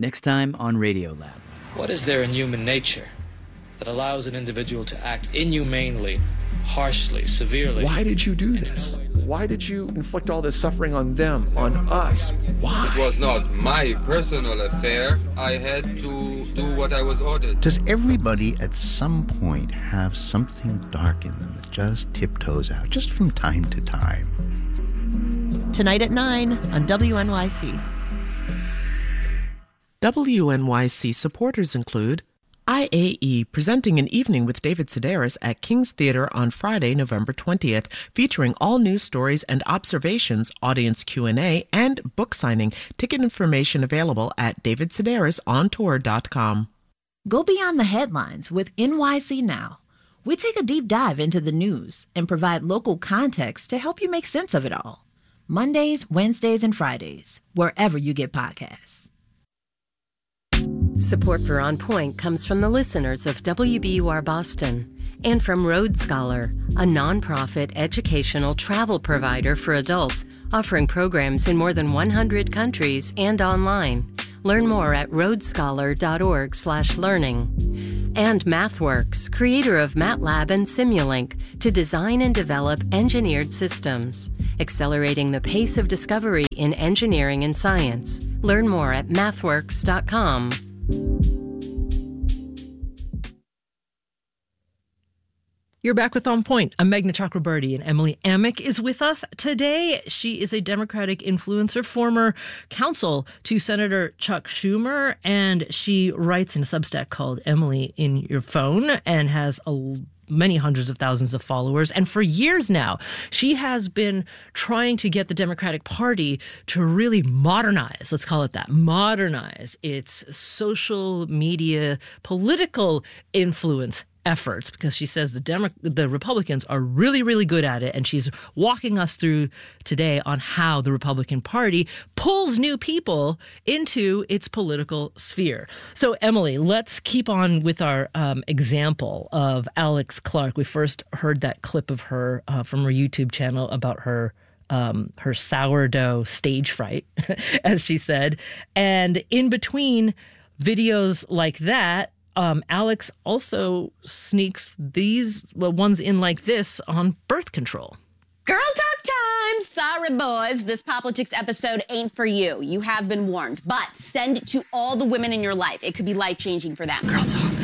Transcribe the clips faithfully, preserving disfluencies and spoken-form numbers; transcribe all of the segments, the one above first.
next time on Radiolab. What is there in human nature that allows an individual to act inhumanely, harshly, severely? Why did you do this? Why did you inflict all this suffering on them, on us? Why? It was not my personal affair. I had to do what I was ordered. Does everybody at some point have something dark in them that just tiptoes out, just from time to time? Tonight at nine on W N Y C. W N Y C supporters include I A E presenting an evening with David Sedaris at King's Theatre on Friday, November twentieth, featuring all news stories and observations, audience Q and A, and book signing. Ticket information available at david sedaris on tour dot com. Go beyond the headlines with N Y C Now. We take a deep dive into the news and provide local context to help you make sense of it all. Mondays, Wednesdays, and Fridays, wherever you get podcasts. Support for On Point comes from the listeners of W B U R Boston and from Road Scholar, a nonprofit educational travel provider for adults offering programs in more than one hundred countries and online. Learn more at road scholar dot org slash learning. And MathWorks, creator of MATLAB and Simulink, to design and develop engineered systems, accelerating the pace of discovery in engineering and science. Learn more at mathworks dot com. You're back with On Point. I'm Meghna Chakrabarty, and Emily Amick is with us today. She is a Democratic influencer, former counsel to Senator Chuck Schumer, and she writes in a Substack called Emily in Your Phone and has a many hundreds of thousands of followers. And for years now, she has been trying to get the Democratic Party to really modernize, let's call it that, modernize its social media political influence efforts, because she says the Demo- the Republicans are really, really good at it. And she's walking us through today on how the Republican Party pulls new people into its political sphere. So, Emily, let's keep on with our um, example of Alex Clark. We first heard that clip of her uh, from her YouTube channel about her Um, her sourdough stage fright, as she said. And in between videos like that, um, Alex also sneaks these well, ones in like this on birth control. Girl talk time! Sorry, boys. This Politics episode ain't for you. You have been warned. But send it to all the women in your life. It could be life-changing for them. Girl talk.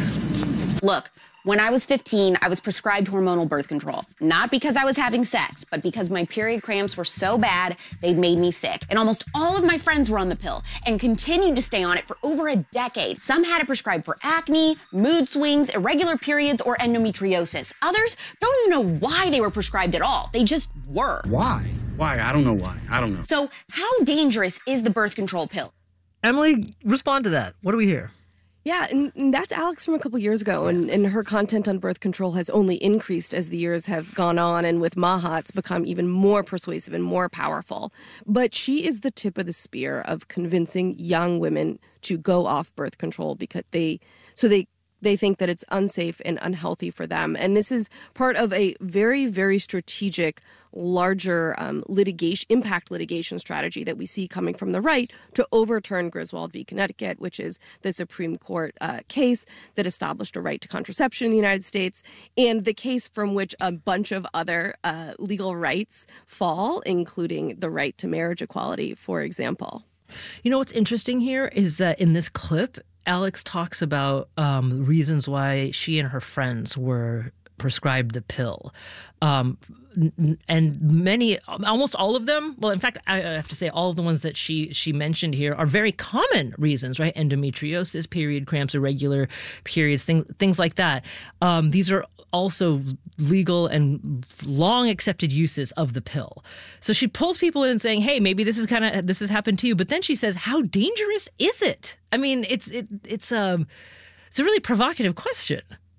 Look, when I was fifteen, I was prescribed hormonal birth control. Not because I was having sex, but because my period cramps were so bad, they made me sick. And almost all of my friends were on the pill and continued to stay on it for over a decade. Some had it prescribed for acne, mood swings, irregular periods, or endometriosis. Others don't even know why they were prescribed at all. They just were. Why? Why? I don't know why. I don't know. So how dangerous is the birth control pill? Emily, respond to that. What do we hear? Yeah, and, and that's Alex from a couple years ago, and, and her content on birth control has only increased as the years have gone on, and with Maha, it's become even more persuasive and more powerful. But she is the tip of the spear of convincing young women to go off birth control because they, so they they think that it's unsafe and unhealthy for them. And this is part of a very, very strategic, larger um, litigation, impact litigation strategy that we see coming from the right to overturn Griswold v. Connecticut, which is the Supreme Court uh, case that established a right to contraception in the United States, and the case from which a bunch of other uh, legal rights fall, including the right to marriage equality, for example. You know what's interesting here is that in this clip, Alex talks about um, reasons why she and her friends were prescribed the pill. Um, and many, almost all of them, well, in fact, I have to say all of the ones that she she mentioned here are very common reasons, right? Endometriosis, period cramps, irregular periods, things, things like that. Um, these are also legal and long accepted uses of the pill. So she pulls people in saying, hey, maybe this is kind of, this has happened to you. But then she says, how dangerous is it? I mean, it's, it, it's, um, it's a really provocative question.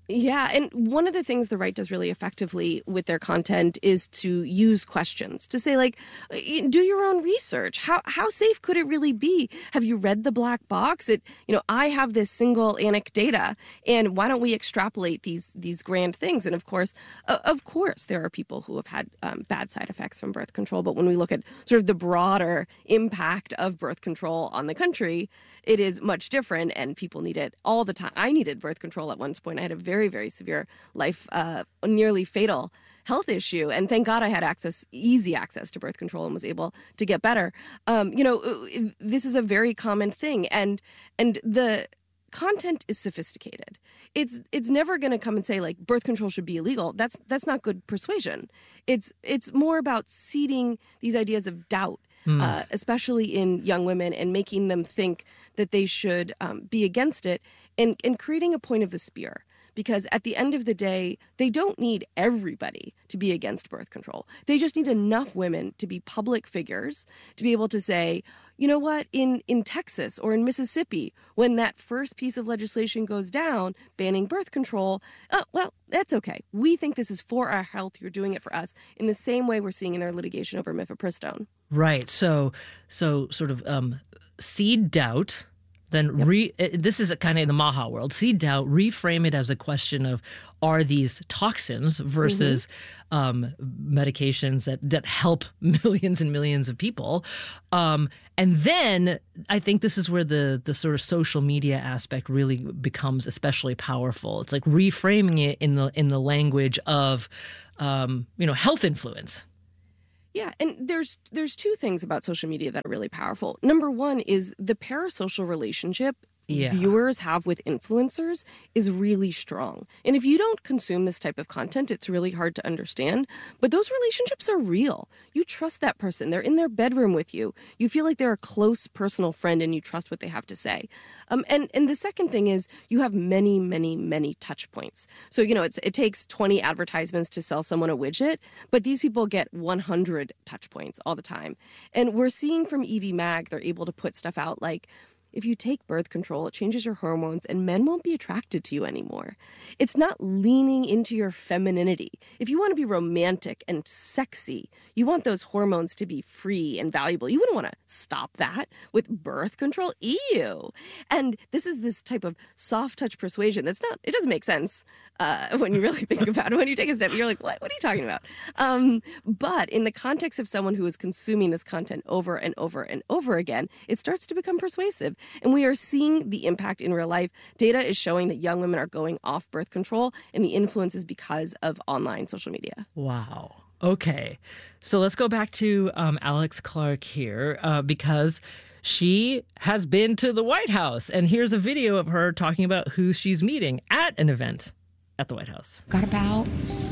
Yeah, and one of the things the right does really effectively with their content is to use questions to say, like, do your own research. How how safe could it really be? Have you read the black box? It, you know, I have this single anecdote data, and why don't we extrapolate these these grand things? And of course, uh, of course, there are people who have had um, bad side effects from birth control. But when we look at sort of the broader impact of birth control on the country, it is much different, and people need it all the time. I needed birth control at one point. I had a very, very severe life, uh, nearly fatal health issue, and thank God I had access, easy access to birth control, and was able to get better. Um, you know, this is a very common thing, and and the content is sophisticated. It's it's never going to come and say, like, birth control should be illegal. That's that's not good persuasion. It's it's more about seeding these ideas of doubt. Mm. Uh, especially in young women, and making them think that they should um, be against it, and, and creating a point of the spear. Because at the end of the day, they don't need everybody to be against birth control. They just need enough women to be public figures to be able to say, you know what, in, in Texas or in Mississippi, when that first piece of legislation goes down, banning birth control, oh, well, that's okay. We think this is for our health. You're doing it for us, in the same way we're seeing in their litigation over mifepristone. Right. So, so sort of um, seed doubt. Then yep. re. This is kind of in the Maha world. Seed doubt. Reframe it as a question of, are these toxins versus mm-hmm. um, medications that that help millions and millions of people? Um, and then I think this is where the the sort of social media aspect really becomes especially powerful. It's like reframing it in the in the language of um, you know, health influence. Yeah, and there's there's two things about social media that are really powerful. Number one is the parasocial relationship yeah. viewers have with influencers is really strong. And if you don't consume this type of content, it's really hard to understand. But those relationships are real. You trust that person. They're in their bedroom with you. You feel like they're a close personal friend, and you trust what they have to say. Um, and, and the second thing is you have many, many, many touch points. So, you know, it's, it takes twenty advertisements to sell someone a widget, but these people get one hundred touch points all the time. And we're seeing from Evie Mag, they're able to put stuff out like, if you take birth control, it changes your hormones and men won't be attracted to you anymore. It's not leaning into your femininity. If you want to be romantic and sexy, you want those hormones to be free and valuable. You wouldn't want to stop that with birth control. Ew. And this is this type of soft touch persuasion that's not, it doesn't make sense uh, when you really think about it. When you take a step, you're like, what, what are you talking about? Um, but in the context of someone who is consuming this content over and over and over again, it starts to become persuasive. And we are seeing the impact in real life. Data is showing that young women are going off birth control, and the influence is because of online social media. Wow. Okay. So let's go back to um, Alex Clark here, uh, because she has been to the White House. And here's a video of her talking about who she's meeting at an event at the White House. Got about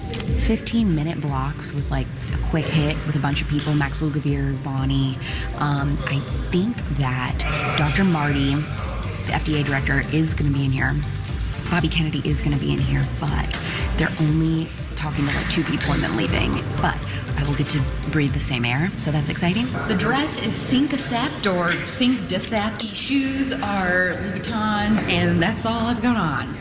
fifteen minute blocks with like a quick hit with a bunch of people, Max Lugavere, Bonnie. Um, I think that Doctor Marty, the F D A director, is going to be in here. Bobby Kennedy is going to be in here, but they're only talking to like two people and then leaving. But I will get to breathe the same air, so that's exciting. The dress is Cinq Accept or Cinq Decept. Shoes are Louis Vuitton, and that's all I've got on.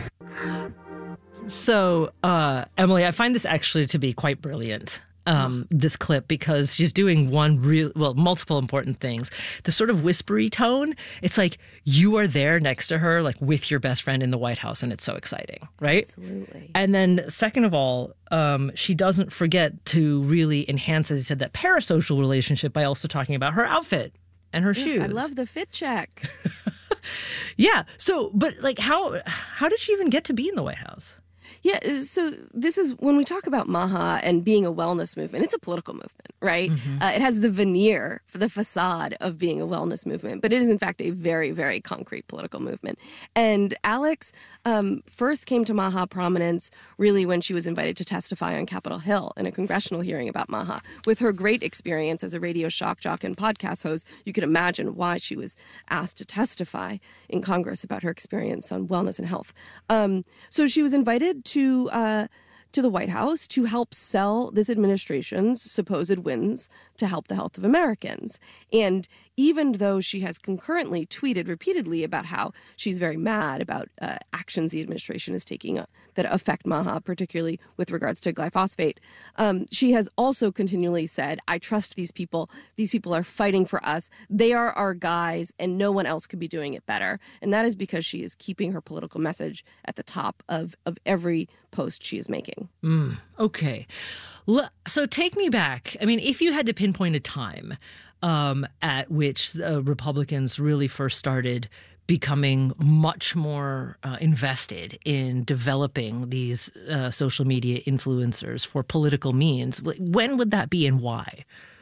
So, uh, Emily, I find this actually to be quite brilliant, um, this clip, because she's doing one real, well, multiple important things. The sort of whispery tone, it's like you are there next to her, like with your best friend in the White House, and it's so exciting, right? Absolutely. And then second of all, um, she doesn't forget to really enhance, as you said, that parasocial relationship by also talking about her outfit and her yeah, shoes. I love the fit check. Yeah. So, but like how, how did she even get to be in the White House? Yeah, so this is when we talk about Maha and being a wellness movement, it's a political movement, right? Mm-hmm. Uh, it has the veneer for the facade of being a wellness movement, but it is in fact a very, very concrete political movement. And Alex um, first came to Maha prominence really when she was invited to testify on Capitol Hill in a congressional hearing about Maha. With her great experience as a radio shock jock and podcast host, you could imagine why she was asked to testify in Congress about her experience on wellness and health. Um, so she was invited to uh, to the White House to help sell this administration's supposed wins to help the health of Americans. And even though she has concurrently tweeted repeatedly about how she's very mad about uh, actions the administration is taking uh, that affect MAHA, particularly with regards to glyphosate, um, she has also continually said, I trust these people. These people are fighting for us. They are our guys, and no one else could be doing it better. And that is because she is keeping her political message at the top of, of every post she is making. Mm, okay. L- so take me back. I mean, if you had to pinpoint a time um, at which uh, Republicans really first started becoming much more uh, invested in developing these uh, social media influencers for political means, when would that be and why?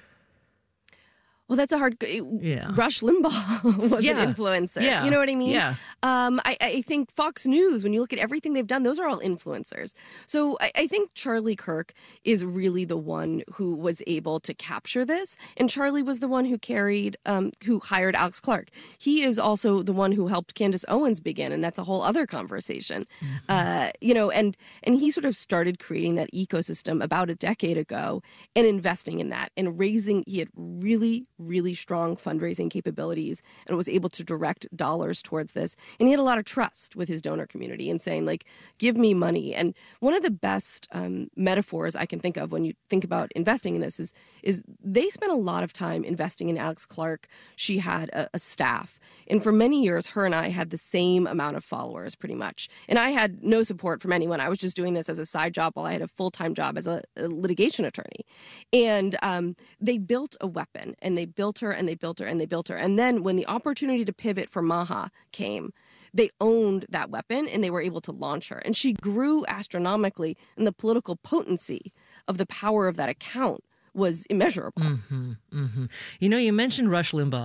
Well, that's a hard. Yeah. Rush Limbaugh was yeah. an influencer. Yeah. You know what I mean? Yeah. Um, I, I think Fox News, when you look at everything they've done, those are all influencers. So I, I think Charlie Kirk is really the one who was able to capture this. And Charlie was the one who carried, um, who hired Alex Clark. He is also the one who helped Candace Owens begin. And that's a whole other conversation. Mm-hmm. Uh, you know, and, and he sort of started creating that ecosystem about a decade ago and investing in that and raising, he had really, really strong fundraising capabilities and was able to direct dollars towards this. And he had a lot of trust with his donor community and saying, like, give me money. And one of the best um, metaphors I can think of when you think about investing in this is, is they spent a lot of time investing in Alex Clark. She had a, a staff. And for many years, her and I had the same amount of followers, pretty much. And I had no support from anyone. I was just doing this as a side job while I had a full-time job as a, a litigation attorney. And um, they built a weapon, and they built her and they built her and they built her. And then when the opportunity to pivot for MAHA came, they owned that weapon and they were able to launch her. And she grew astronomically, and the political potency of the power of that account was immeasurable. Mm-hmm, mm-hmm. You know, you mentioned Rush Limbaugh.